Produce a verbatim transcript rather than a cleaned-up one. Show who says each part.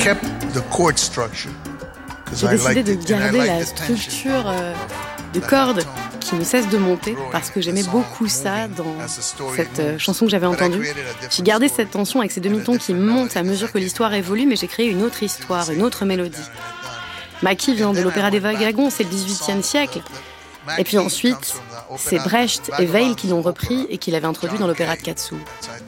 Speaker 1: J'ai décidé de garder la structure euh, de cordes qui ne cesse de monter parce que j'aimais beaucoup ça dans cette euh, chanson que j'avais entendue. J'ai gardé cette tension avec ces demi-tons qui montent à mesure que l'histoire évolue, mais j'ai créé une autre histoire, une autre mélodie. Mackie vient de l'opéra des Wagons, c'est le dix-huitième siècle. Et puis ensuite, c'est Brecht et Weill qui l'ont repris et qui l'avaient introduit dans l'opéra de Katsu.